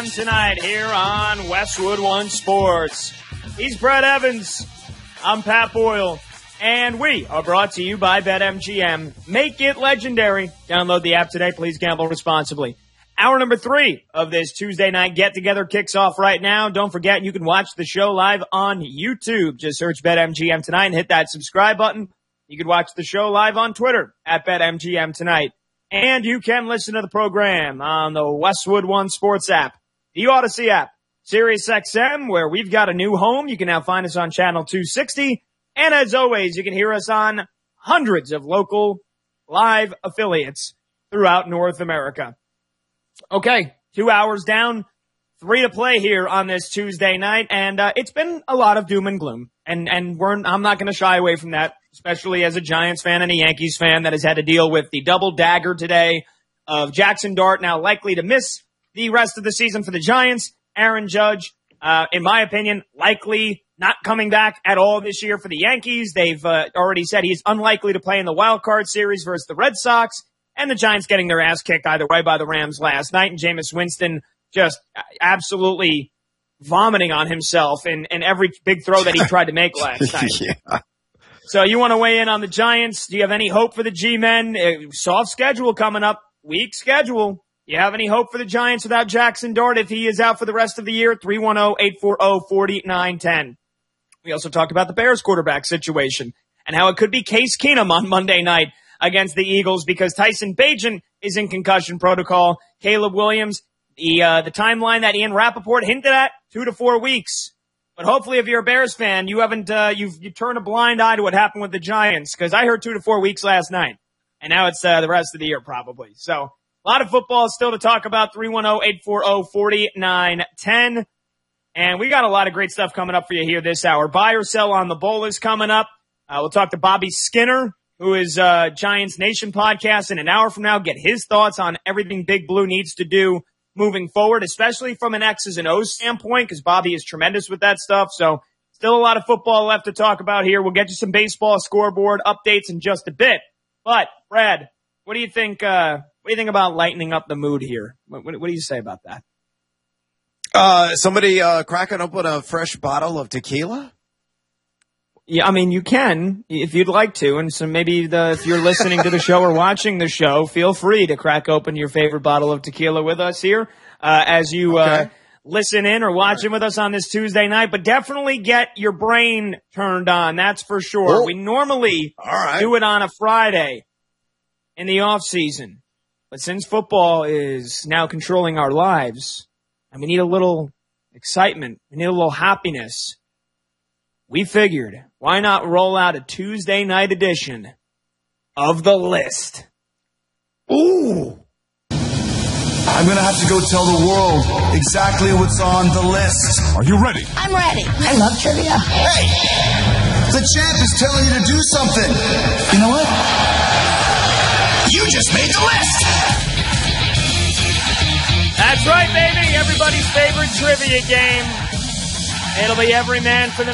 Tonight here on Westwood One Sports. He's Brett Evans. I'm Pat Boyle. And we are brought to you by BetMGM. Make it legendary. Download the app today. Please gamble responsibly. Hour number 3 of this Tuesday night get-together kicks off right now. Don't forget, you can watch the show live on YouTube. Just search BetMGM Tonight and hit that subscribe button. You can watch the show live on Twitter at BetMGM Tonight. And you can listen to the program on the Westwood One Sports app, the Odyssey app, SiriusXM, where we've got a new home. You can now find us on Channel 260. And as always, you can hear us on hundreds of local live affiliates throughout North America. Okay, 2 hours down, 3 to play here on this Tuesday night. And it's been a lot of doom and gloom. And I'm not going to shy away from that, especially as a Giants fan and a Yankees fan that has had to deal with the double dagger today of Jackson Dart now likely to miss the rest of the season for the Giants. Aaron Judge, in my opinion, likely not coming back at all this year for the Yankees. They've already said he's unlikely to play in the wild card series versus the Red Sox, and the Giants getting their ass kicked either way by the Rams last night, and Jameis Winston just absolutely vomiting on himself in every big throw that he tried to make last night. Yeah. So you want to weigh in on the Giants? Do you have any hope for the G-men? Soft schedule coming up, weak schedule. You have any hope for the Giants without Jackson Dart if he is out for the rest of the year? 310-840-4910. We also talked about the Bears quarterback situation and how it could be Case Keenum on Monday night against the Eagles because Tyson Bagent is in concussion protocol. Caleb Williams, the timeline that Ian Rappaport hinted at, 2 to 4 weeks. But hopefully if you're a Bears fan, you haven't, you turned a blind eye to what happened with the Giants because I heard 2 to 4 weeks last night. And now it's the rest of the year probably. So a lot of football still to talk about. 310-840-4910. And we got a lot of great stuff coming up for you here this hour. Buy or sell on the bowl is coming up. We'll talk to Bobby Skinner, who is Giants Nation podcast in an hour from now. Get his thoughts on everything Big Blue needs to do moving forward, especially from an X's and O's standpoint, because Bobby is tremendous with that stuff. So still a lot of football left to talk about here. We'll get you some baseball scoreboard updates in just a bit. But, Brad, what do you think? What do you think about lightening up the mood here? What do you say about that? Somebody cracking open a fresh bottle of tequila? Yeah, I mean, you can if you'd like to. And so maybe if you're listening to the show or watching the show, feel free to crack open your favorite bottle of tequila with us here as you listen in or watch in with us on this Tuesday night. But definitely get your brain turned on. That's for sure. Oh. We normally do it on a Friday in the off season. But since football is now controlling our lives, and we need a little excitement, we need a little happiness, we figured, why not roll out a Tuesday night edition of The List? Ooh. I'm going to have to go tell the world exactly what's on the list. Are you ready? I'm ready. I love trivia. Hey! The champ is telling you to do something. You know what? You just made the list! That's right, baby. Everybody's favorite trivia game. It'll be every man for the